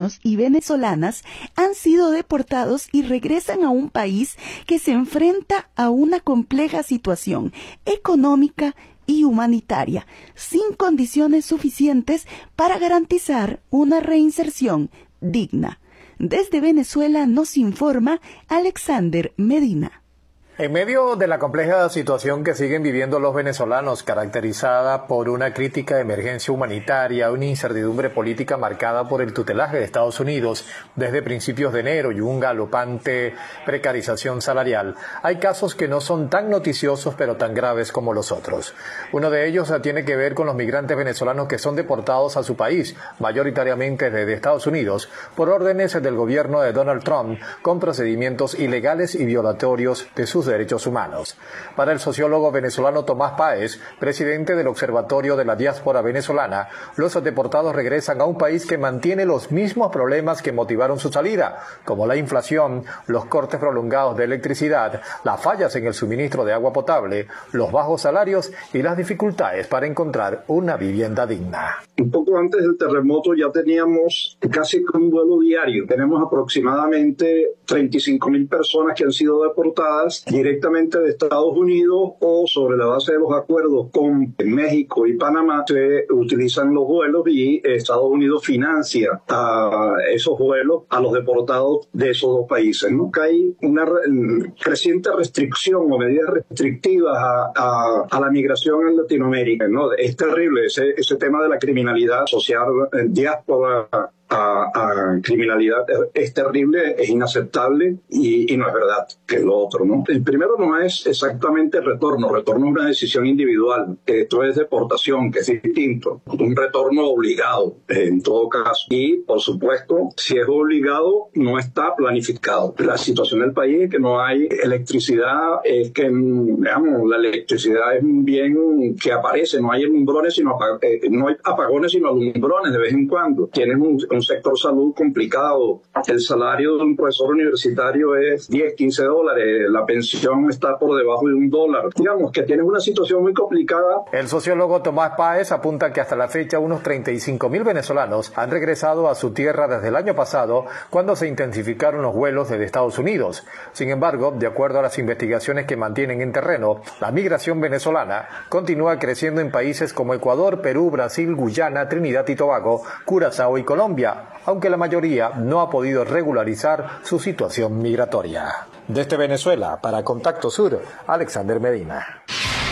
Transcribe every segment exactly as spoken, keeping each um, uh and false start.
venezolanos y venezolanas han sido deportados y regresan a un país que se enfrenta a una compleja situación económica y humanitaria, sin condiciones suficientes para garantizar una reinserción digna. Desde Venezuela nos informa Alexander Medina. En medio de la compleja situación que siguen viviendo los venezolanos, caracterizada por una crítica emergencia humanitaria, una incertidumbre política marcada por el tutelaje de Estados Unidos desde principios de enero y un galopante precarización salarial, hay casos que no son tan noticiosos pero tan graves como los otros. Uno de ellos tiene que ver con los migrantes venezolanos que son deportados a su país, mayoritariamente desde Estados Unidos, por órdenes del gobierno de Donald Trump, con procedimientos ilegales y violatorios de sus derechos humanos. Para el sociólogo venezolano Tomás Páez, presidente del Observatorio de la Diáspora Venezolana, los deportados regresan a un país que mantiene los mismos problemas que motivaron su salida, como la inflación, los cortes prolongados de electricidad, las fallas en el suministro de agua potable, los bajos salarios y las dificultades para encontrar una vivienda digna. Un poco antes del terremoto ya teníamos casi un vuelo diario. Tenemos aproximadamente treinta y cinco mil personas que han sido deportadas directamente de Estados Unidos o sobre la base de los acuerdos con México y Panamá. Se utilizan los vuelos y Estados Unidos financia a esos vuelos a los deportados de esos dos países, ¿no? Que hay una re- creciente restricción o medidas restrictivas a, a, a la migración en Latinoamérica, ¿no? Es terrible ese, ese tema de la criminalidad social, diáspora A, a criminalidad es terrible, es inaceptable y, y no es verdad, que es lo otro, ¿no? El primero no es exactamente el retorno, retorno es una decisión individual, esto es deportación, que es distinto, un retorno obligado en todo caso, y por supuesto, si es obligado, no está planificado. La situación del país es que no hay electricidad, es que, digamos, la electricidad es un bien que aparece, no hay alumbrones, sino apag- eh, no hay apagones, sino alumbrones de vez en cuando. Tienes un, un sector salud complicado. El salario de un profesor universitario es diez, quince dólares. La pensión está por debajo de un dólar. Digamos que tienes una situación muy complicada. El sociólogo Tomás Páez apunta que hasta la fecha unos treinta y cinco mil venezolanos han regresado a su tierra desde el año pasado, cuando se intensificaron los vuelos desde Estados Unidos. Sin embargo, de acuerdo a las investigaciones que mantienen en terreno, la migración venezolana continúa creciendo en países como Ecuador, Perú, Brasil, Guyana, Trinidad y Tobago, Curazao y Colombia, aunque la mayoría no ha podido regularizar su situación migratoria. Desde Venezuela, para Contacto Sur, Alexander Medina.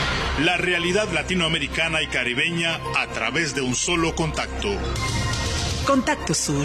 La realidad latinoamericana y caribeña a través de un solo contacto. Contacto Sur.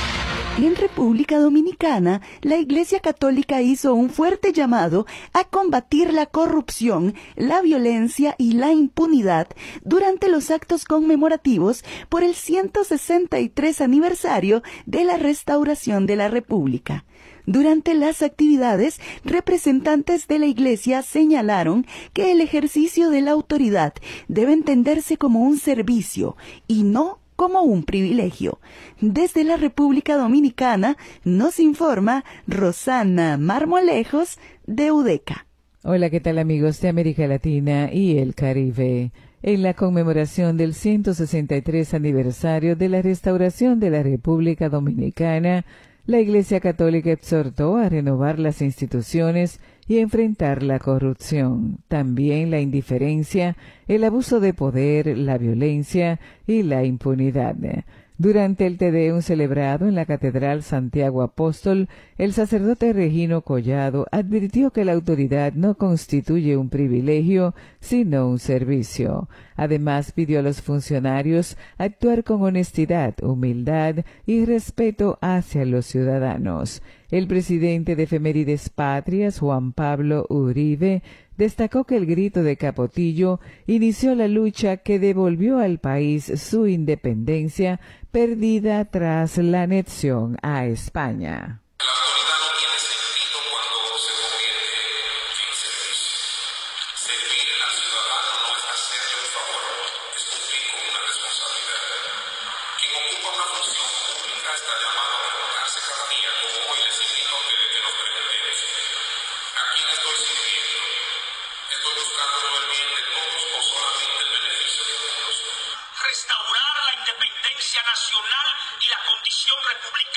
En República Dominicana, la Iglesia Católica hizo un fuerte llamado a combatir la corrupción, la violencia y la impunidad durante los actos conmemorativos por el ciento sesenta y tres aniversario de la restauración de la República. Durante las actividades, representantes de la Iglesia señalaron que el ejercicio de la autoridad debe entenderse como un servicio y no como un privilegio. Desde la República Dominicana nos informa Rosana Marmolejos de UDECA. Hola, ¿qué tal amigos de América Latina y el Caribe? En la conmemoración del ciento sesenta y tres aniversario de la restauración de la República Dominicana, la Iglesia Católica exhortó a renovar las instituciones y enfrentar la corrupción, también la indiferencia, el abuso de poder, la violencia y la impunidad. Durante el Te Deum celebrado en la Catedral Santiago Apóstol, el sacerdote Regino Collado advirtió que la autoridad no constituye un privilegio, sino un servicio. Además, pidió a los funcionarios actuar con honestidad, humildad y respeto hacia los ciudadanos. El presidente de Efemérides Patrias, Juan Pablo Uribe, destacó que el grito de Capotillo inició la lucha que devolvió al país su independencia perdida tras la anexión a España.